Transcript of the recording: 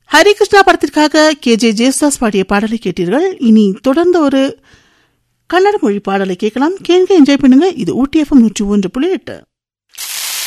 ஹரிகிருஷ்ணா படத்திற்காக KJ ஜேசுதாஸ் பாடிய பாடலை கேட்டீர்கள். இனி தொடர்ந்து ஒரு கன்னட மொழி பாடலை கேட்கலாம். கேட்க என்ஜாய் பண்ணுங்க. இது ஊட்டி FM 101.8.